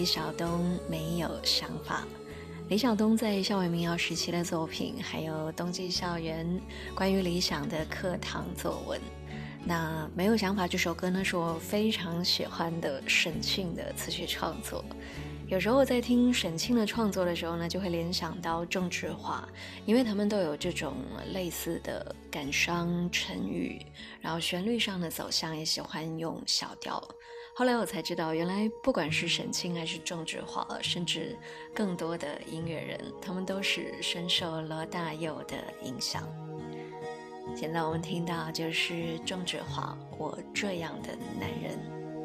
李晓东没有想法。李晓东在校园民谣时期的作品，还有冬季校园关于理想的课堂作文。那没有想法这首歌呢，是我非常喜欢的沈庆的词曲创作。有时候在听沈庆的创作的时候呢，就会联想到郑智化，因为他们都有这种类似的感伤沉郁，然后旋律上的走向也喜欢用小调。后来我才知道，原来不管是沈庆还是郑智化，甚至更多的音乐人，他们都是深受罗大佑的影响。现在我们听到就是郑智化《我这样的男人》。